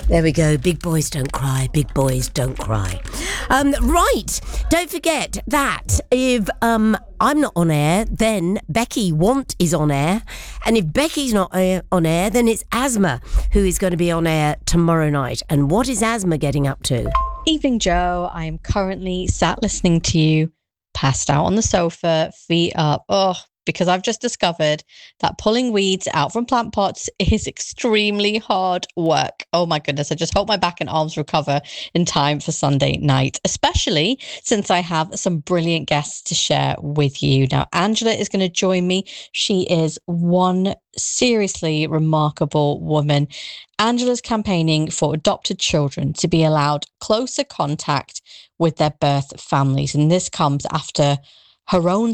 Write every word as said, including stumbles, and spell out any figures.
There we go. Big boys don't cry. Big boys don't cry. Um, right. Don't forget that if um, I'm not on air, then Becky Want is on air. And if Becky's not uh, on air, then it's Asma who is going to be on air tomorrow night. And what is Asma getting up to? Evening, Joe. I am currently sat listening to you, passed out on the sofa, feet up. Oh, because I've just discovered that pulling weeds out from plant pots is extremely hard work. Oh my goodness, I just hope my back and arms recover in time for Sunday night, especially since I have some brilliant guests to share with you. Now, Angela is going to join me. She is one seriously remarkable woman. Angela's campaigning for adopted children to be allowed closer contact with their birth families, and this comes after her own